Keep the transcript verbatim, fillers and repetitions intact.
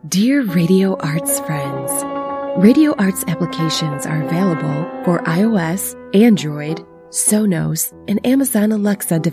Dear Radio Arts friends, Radio Arts applications are available for iOS, Android, Sonos, and Amazon Alexa devices.